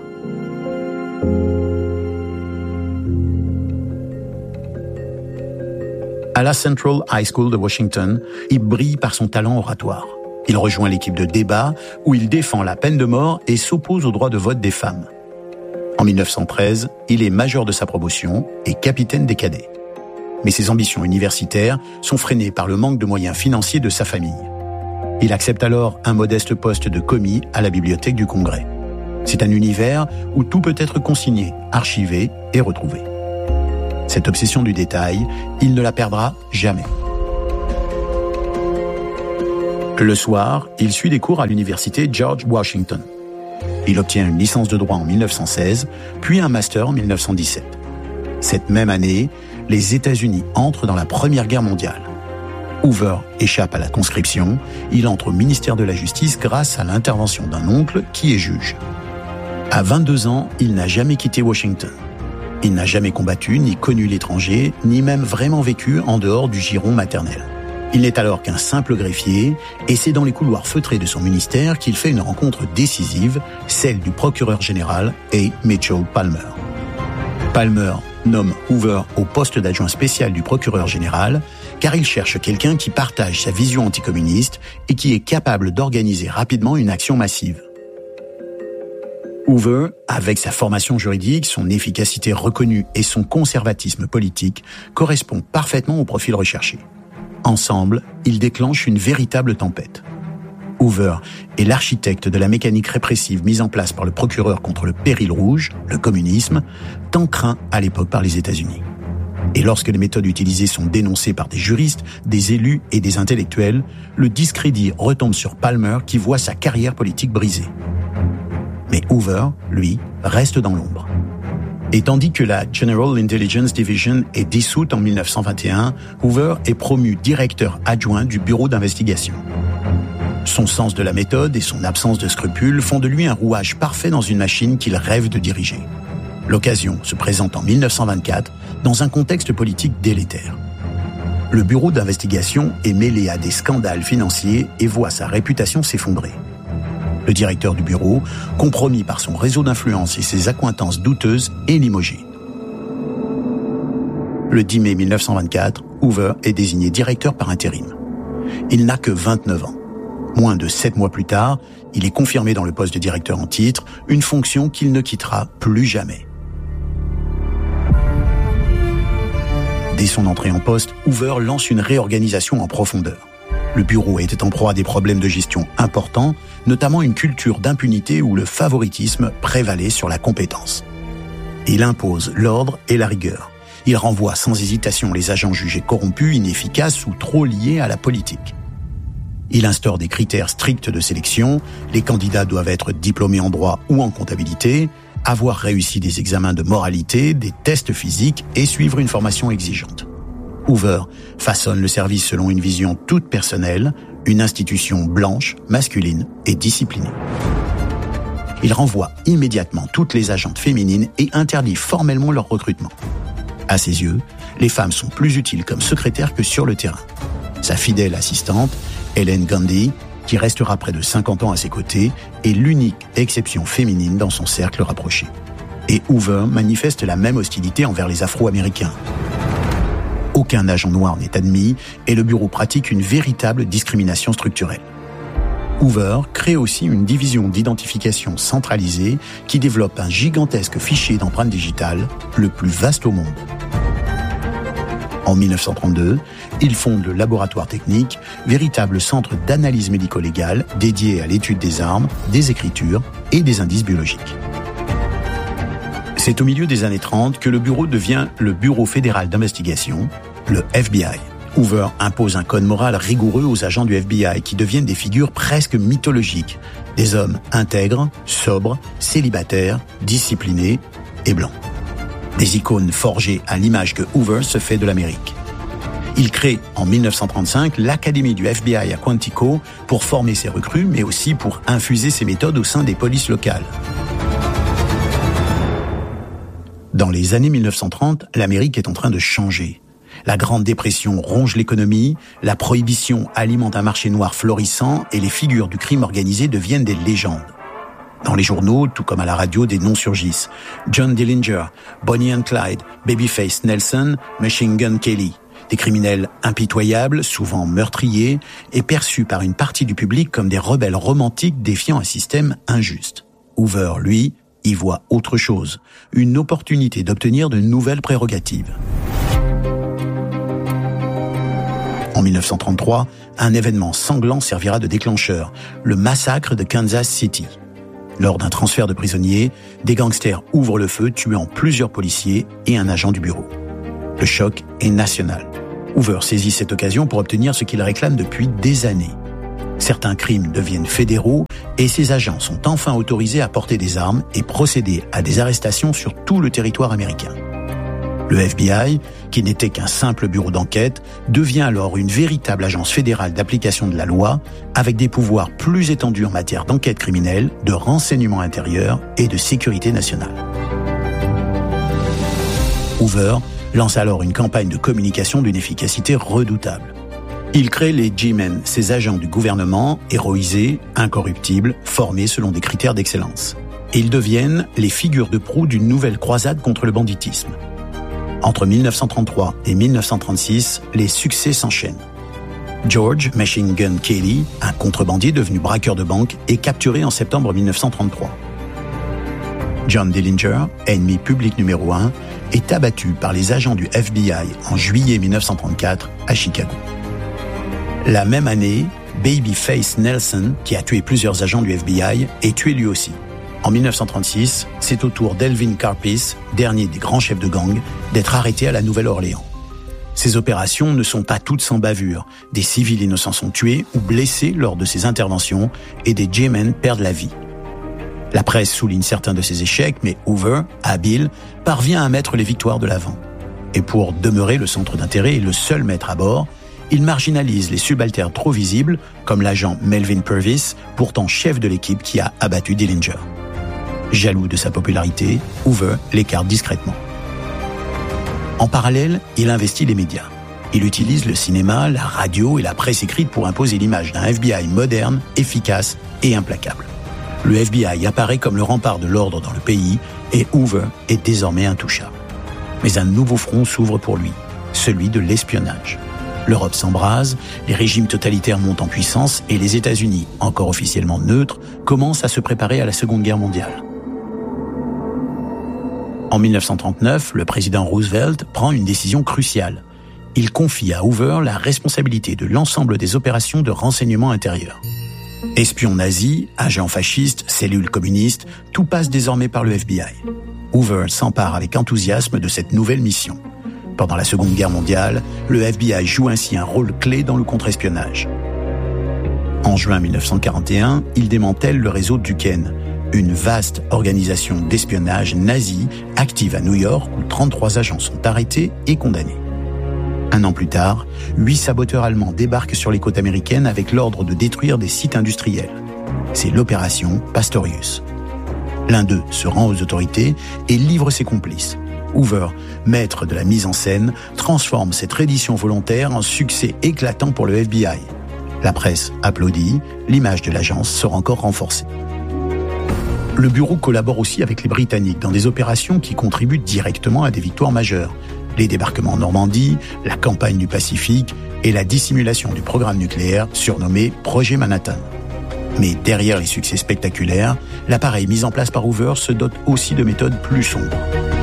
À la Central High School de Washington, il brille par son talent oratoire. Il rejoint l'équipe de débat où il défend la peine de mort et s'oppose au droit de vote des femmes. En 1913, il est major de sa promotion et capitaine des cadets. Mais ses ambitions universitaires sont freinées par le manque de moyens financiers de sa famille. Il accepte alors un modeste poste de commis à la bibliothèque du Congrès. C'est un univers où tout peut être consigné, archivé et retrouvé. Cette obsession du détail, il ne la perdra jamais. Le soir, il suit des cours à l'université George Washington. Il obtient une licence de droit en 1916, puis un master en 1917. Cette même année, les États-Unis entrent dans la Première Guerre mondiale. Hoover échappe à la conscription, il entre au ministère de la Justice grâce à l'intervention d'un oncle qui est juge. À 22 ans, il n'a jamais quitté Washington. Il n'a jamais combattu, ni connu l'étranger, ni même vraiment vécu en dehors du giron maternel. Il n'est alors qu'un simple greffier, et c'est dans les couloirs feutrés de son ministère qu'il fait une rencontre décisive, celle du procureur général A. Mitchell Palmer. Palmer nomme Hoover au poste d'adjoint spécial du procureur général, car il cherche quelqu'un qui partage sa vision anticommuniste et qui est capable d'organiser rapidement une action massive. Hoover, avec sa formation juridique, son efficacité reconnue et son conservatisme politique, correspond parfaitement au profil recherché. Ensemble, ils déclenchent une véritable tempête. Hoover est l'architecte de la mécanique répressive mise en place par le procureur contre le péril rouge, le communisme, tant craint à l'époque par les États-Unis. Et lorsque les méthodes utilisées sont dénoncées par des juristes, des élus et des intellectuels, le discrédit retombe sur Palmer qui voit sa carrière politique brisée. Mais Hoover, lui, reste dans l'ombre. Et tandis que la General Intelligence Division est dissoute en 1921, Hoover est promu directeur adjoint du bureau d'investigation. Son sens de la méthode et son absence de scrupules font de lui un rouage parfait dans une machine qu'il rêve de diriger. L'occasion se présente en 1924 dans un contexte politique délétère. Le bureau d'investigation est mêlé à des scandales financiers et voit sa réputation s'effondrer. Le directeur du bureau, compromis par son réseau d'influence et ses accointances douteuses, est limogé. Le 10 mai 1924, Hoover est désigné directeur par intérim. Il n'a que 29 ans. Moins de 7 mois plus tard, il est confirmé dans le poste de directeur en titre, une fonction qu'il ne quittera plus jamais. Dès son entrée en poste, Hoover lance une réorganisation en profondeur. Le bureau était en proie à des problèmes de gestion importants, notamment une culture d'impunité où le favoritisme prévalait sur la compétence. Il impose l'ordre et la rigueur. Il renvoie sans hésitation les agents jugés corrompus, inefficaces ou trop liés à la politique. Il instaure des critères stricts de sélection. Les candidats doivent être diplômés en droit ou en comptabilité, avoir réussi des examens de moralité, des tests physiques et suivre une formation exigeante. Hoover façonne le service selon une vision toute personnelle, une institution blanche, masculine et disciplinée. Il renvoie immédiatement toutes les agentes féminines et interdit formellement leur recrutement. À ses yeux, les femmes sont plus utiles comme secrétaires que sur le terrain. Sa fidèle assistante, Helen Gandhi, qui restera près de 50 ans à ses côtés, est l'unique exception féminine dans son cercle rapproché. Et Hoover manifeste la même hostilité envers les Afro-Américains. Aucun agent noir n'est admis et le bureau pratique une véritable discrimination structurelle. Hoover crée aussi une division d'identification centralisée qui développe un gigantesque fichier d'empreintes digitales, le plus vaste au monde. En 1932, il fonde le laboratoire technique, véritable centre d'analyse médico-légale dédié à l'étude des armes, des écritures et des indices biologiques. C'est au milieu des années 30 que le bureau devient le Bureau fédéral d'investigation, le FBI, Hoover impose un code moral rigoureux aux agents du FBI qui deviennent des figures presque mythologiques. Des hommes intègres, sobres, célibataires, disciplinés et blancs. Des icônes forgées à l'image que Hoover se fait de l'Amérique. Il crée en 1935 l'Académie du FBI à Quantico pour former ses recrues, mais aussi pour infuser ses méthodes au sein des polices locales. Dans les années 1930, l'Amérique est en train de changer. La Grande Dépression ronge l'économie, la prohibition alimente un marché noir florissant et les figures du crime organisé deviennent des légendes. Dans les journaux, tout comme à la radio, des noms surgissent. John Dillinger, Bonnie and Clyde, Babyface Nelson, Machine Gun Kelly. Des criminels impitoyables, souvent meurtriers, et perçus par une partie du public comme des rebelles romantiques défiant un système injuste. Hoover, lui, y voit autre chose, une opportunité d'obtenir de nouvelles prérogatives. En 1933, un événement sanglant servira de déclencheur, le massacre de Kansas City. Lors d'un transfert de prisonniers, des gangsters ouvrent le feu, tuant plusieurs policiers et un agent du bureau. Le choc est national. Hoover saisit cette occasion pour obtenir ce qu'il réclame depuis des années. Certains crimes deviennent fédéraux et ses agents sont enfin autorisés à porter des armes et procéder à des arrestations sur tout le territoire américain. Le FBI, qui n'était qu'un simple bureau d'enquête, devient alors une véritable agence fédérale d'application de la loi, avec des pouvoirs plus étendus en matière d'enquête criminelle, de renseignement intérieur et de sécurité nationale. Hoover lance alors une campagne de communication d'une efficacité redoutable. Il crée les G-Men, ces agents du gouvernement, héroïsés, incorruptibles, formés selon des critères d'excellence. Ils deviennent les figures de proue d'une nouvelle croisade contre le banditisme. Entre 1933 et 1936, les succès s'enchaînent. George Machine Gun Kelly, un contrebandier devenu braqueur de banque, est capturé en septembre 1933. John Dillinger, ennemi public numéro 1, est abattu par les agents du FBI en juillet 1934 à Chicago. La même année, Babyface Nelson, qui a tué plusieurs agents du FBI, est tué lui aussi. En 1936, c'est au tour d'Elvin Karpis, dernier des grands chefs de gang, d'être arrêté à la Nouvelle-Orléans. Ces opérations ne sont pas toutes sans bavure. Des civils innocents sont tués ou blessés lors de ces interventions et des G-Men perdent la vie. La presse souligne certains de ces échecs, mais Hoover, habile, parvient à mettre les victoires de l'avant. Et pour demeurer le centre d'intérêt et le seul maître à bord, il marginalise les subalternes trop visibles, comme l'agent Melvin Purvis, pourtant chef de l'équipe qui a abattu Dillinger. Jaloux de sa popularité, Hoover l'écarte discrètement. En parallèle, il investit les médias. Il utilise le cinéma, la radio et la presse écrite pour imposer l'image d'un FBI moderne, efficace et implacable. Le FBI apparaît comme le rempart de l'ordre dans le pays et Hoover est désormais intouchable. Mais un nouveau front s'ouvre pour lui, celui de l'espionnage. L'Europe s'embrase, les régimes totalitaires montent en puissance et les États-Unis, encore officiellement neutres, commencent à se préparer à la Seconde Guerre mondiale. En 1939, le président Roosevelt prend une décision cruciale. Il confie à Hoover la responsabilité de l'ensemble des opérations de renseignement intérieur. Espions nazis, agents fascistes, cellules communistes, tout passe désormais par le FBI. Hoover s'empare avec enthousiasme de cette nouvelle mission. Pendant la Seconde Guerre mondiale, le FBI joue ainsi un rôle clé dans le contre-espionnage. En juin 1941, il démantèle le réseau Duquesne, une vaste organisation d'espionnage nazi active à New York où 33 agents sont arrêtés et condamnés. Un an plus tard, 8 saboteurs allemands débarquent sur les côtes américaines avec l'ordre de détruire des sites industriels. C'est l'opération Pastorius. L'un d'eux se rend aux autorités et livre ses complices. Hoover, maître de la mise en scène, transforme cette reddition volontaire en succès éclatant pour le FBI. La presse applaudit, l'image de l'agence sera encore renforcée. Le bureau collabore aussi avec les Britanniques dans des opérations qui contribuent directement à des victoires majeures. Les débarquements en Normandie, la campagne du Pacifique et la dissimulation du programme nucléaire surnommé Projet Manhattan. Mais derrière les succès spectaculaires, l'appareil mis en place par Hoover se dote aussi de méthodes plus sombres.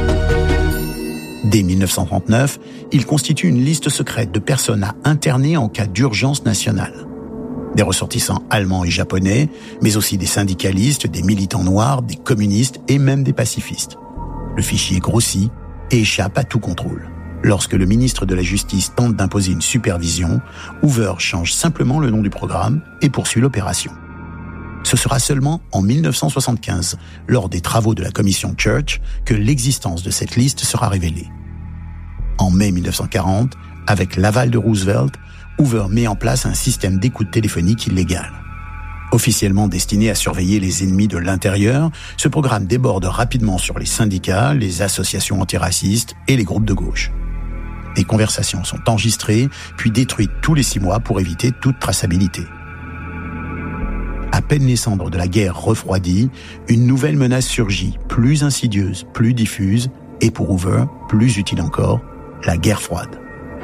Dès 1939, il constitue une liste secrète de personnes à interner en cas d'urgence nationale. Des ressortissants allemands et japonais, mais aussi des syndicalistes, des militants noirs, des communistes et même des pacifistes. Le fichier grossit et échappe à tout contrôle. Lorsque le ministre de la Justice tente d'imposer une supervision, Hoover change simplement le nom du programme et poursuit l'opération. Ce sera seulement en 1975, lors des travaux de la commission Church, que l'existence de cette liste sera révélée. En mai 1940, avec l'aval de Roosevelt, Hoover met en place un système d'écoute téléphonique illégal. Officiellement destiné à surveiller les ennemis de l'intérieur, ce programme déborde rapidement sur les syndicats, les associations antiracistes et les groupes de gauche. Les conversations sont enregistrées, puis détruites tous les 6 mois pour éviter toute traçabilité. À peine les cendres de la guerre refroidies, une nouvelle menace surgit, plus insidieuse, plus diffuse, et pour Hoover, plus utile encore, la guerre froide.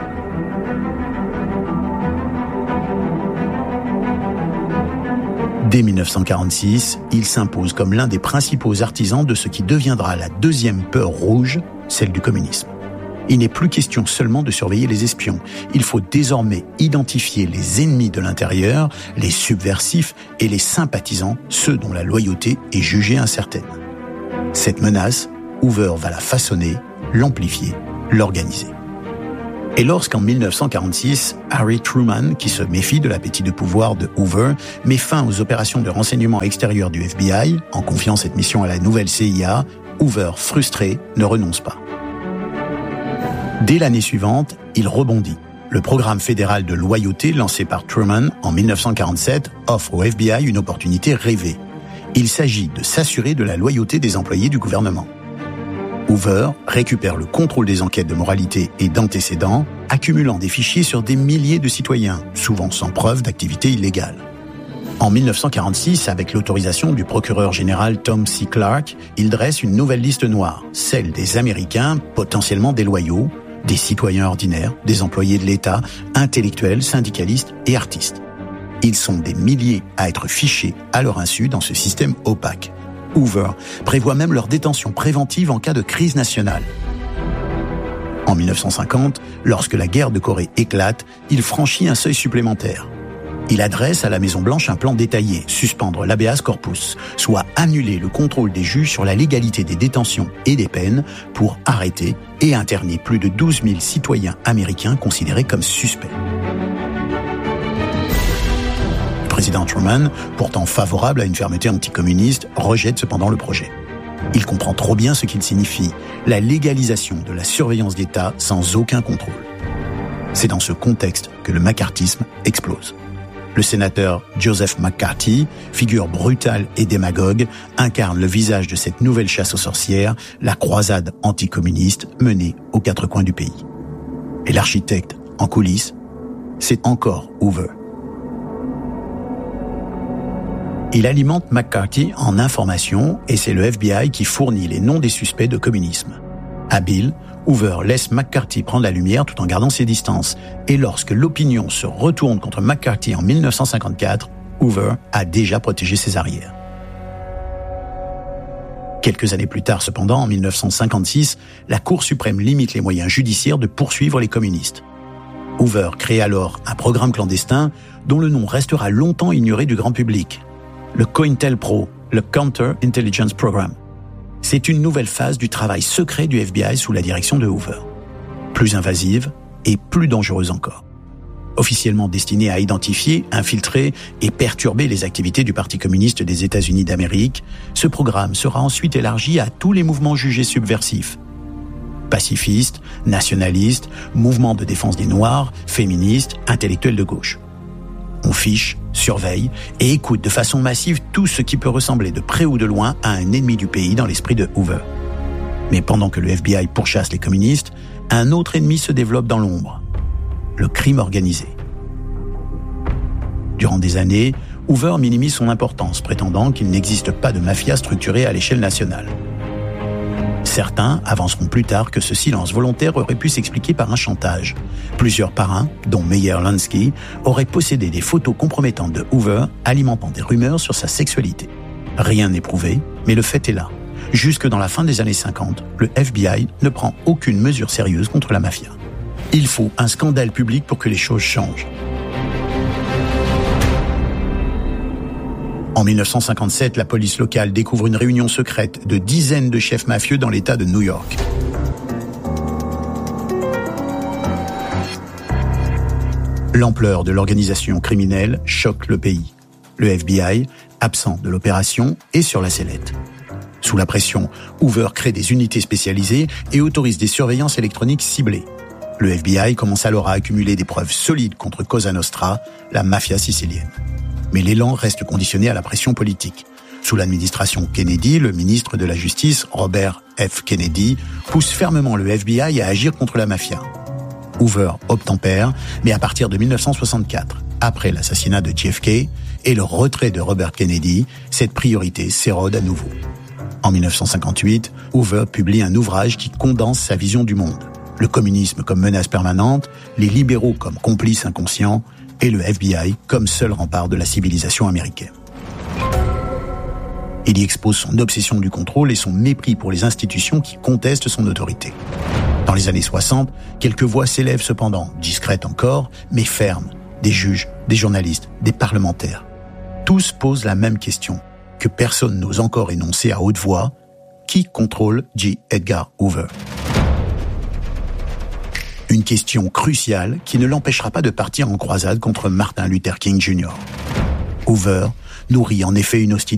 Dès 1946, il s'impose comme l'un des principaux artisans de ce qui deviendra la deuxième peur rouge, celle du communisme. Il n'est plus question seulement de surveiller les espions. Il faut désormais identifier les ennemis de l'intérieur, les subversifs et les sympathisants, ceux dont la loyauté est jugée incertaine. Cette menace, Hoover va la façonner, l'amplifier, l'organiser. Et lorsqu'en 1946, Harry Truman, qui se méfie de l'appétit de pouvoir de Hoover, met fin aux opérations de renseignement extérieur du FBI, en confiant cette mission à la nouvelle CIA, Hoover, frustré, ne renonce pas. Dès l'année suivante, il rebondit. Le programme fédéral de loyauté lancé par Truman en 1947 offre au FBI une opportunité rêvée. Il s'agit de s'assurer de la loyauté des employés du gouvernement. Hoover récupère le contrôle des enquêtes de moralité et d'antécédents, accumulant des fichiers sur des milliers de citoyens, souvent sans preuve d'activité illégale. En 1946, avec l'autorisation du procureur général Tom C. Clark, il dresse une nouvelle liste noire, celle des Américains potentiellement déloyaux, des citoyens ordinaires, des employés de l'État, intellectuels, syndicalistes et artistes. Ils sont des milliers à être fichés à leur insu dans ce système opaque. Hoover prévoit même leur détention préventive en cas de crise nationale. En 1950, lorsque la guerre de Corée éclate, il franchit un seuil supplémentaire. Il adresse à la Maison-Blanche un plan détaillé, suspendre l'habeas corpus, soit annuler le contrôle des juges sur la légalité des détentions et des peines pour arrêter et interner plus de 12 000 citoyens américains considérés comme suspects. Le président Truman, pourtant favorable à une fermeté anticommuniste, rejette cependant le projet. Il comprend trop bien ce qu'il signifie, la légalisation de la surveillance d'État sans aucun contrôle. C'est dans ce contexte que le macartisme explose. Le sénateur Joseph McCarthy, figure brutale et démagogue, incarne le visage de cette nouvelle chasse aux sorcières, la croisade anticommuniste menée aux 4 coins du pays. Et l'architecte, en coulisses, c'est encore Hoover. Il alimente McCarthy en informations et c'est le FBI qui fournit les noms des suspects de communisme. Habile, Hoover laisse McCarthy prendre la lumière tout en gardant ses distances. Et lorsque l'opinion se retourne contre McCarthy en 1954, Hoover a déjà protégé ses arrières. Quelques années plus tard, cependant, en 1956, la Cour suprême limite les moyens judiciaires de poursuivre les communistes. Hoover crée alors un programme clandestin dont le nom restera longtemps ignoré du grand public. Le COINTELPRO, le Counter Intelligence Program. C'est une nouvelle phase du travail secret du FBI sous la direction de Hoover. Plus invasive et plus dangereuse encore. Officiellement destinée à identifier, infiltrer et perturber les activités du Parti communiste des États-Unis d'Amérique, ce programme sera ensuite élargi à tous les mouvements jugés subversifs. Pacifistes, nationalistes, mouvements de défense des Noirs, féministes, intellectuels de gauche. On fiche, surveille et écoute de façon massive tout ce qui peut ressembler de près ou de loin à un ennemi du pays dans l'esprit de Hoover. Mais pendant que le FBI pourchasse les communistes, un autre ennemi se développe dans l'ombre. Le crime organisé. Durant des années, Hoover minimise son importance, prétendant qu'il n'existe pas de mafia structurée à l'échelle nationale. Certains avanceront plus tard que ce silence volontaire aurait pu s'expliquer par un chantage. Plusieurs parrains, dont Meyer Lansky, auraient possédé des photos compromettantes de Hoover, alimentant des rumeurs sur sa sexualité. Rien n'est prouvé, mais le fait est là. Jusque dans la fin des années 50, le FBI ne prend aucune mesure sérieuse contre la mafia. Il faut un scandale public pour que les choses changent. En 1957, la police locale découvre une réunion secrète de dizaines de chefs mafieux dans l'État de New York. L'ampleur de l'organisation criminelle choque le pays. Le FBI, absent de l'opération, est sur la sellette. Sous la pression, Hoover crée des unités spécialisées et autorise des surveillances électroniques ciblées. Le FBI commence alors à accumuler des preuves solides contre Cosa Nostra, la mafia sicilienne. Mais l'élan reste conditionné à la pression politique. Sous l'administration Kennedy, le ministre de la Justice, Robert F. Kennedy, pousse fermement le FBI à agir contre la mafia. Hoover obtempère, mais à partir de 1964, après l'assassinat de JFK et le retrait de Robert Kennedy, cette priorité s'érode à nouveau. En 1958, Hoover publie un ouvrage qui condense sa vision du monde. Le communisme comme menace permanente, les libéraux comme complices inconscients et le FBI comme seul rempart de la civilisation américaine. Il y expose son obsession du contrôle et son mépris pour les institutions qui contestent son autorité. Dans les années 60, quelques voix s'élèvent cependant, discrètes encore, mais fermes. Des juges, des journalistes, des parlementaires. Tous posent la même question, que personne n'ose encore énoncer à haute voix. Qui contrôle J. Edgar Hoover ? Une question cruciale qui ne l'empêchera pas de partir en croisade contre Martin Luther King Jr. Hoover nourrit en effet une hostilité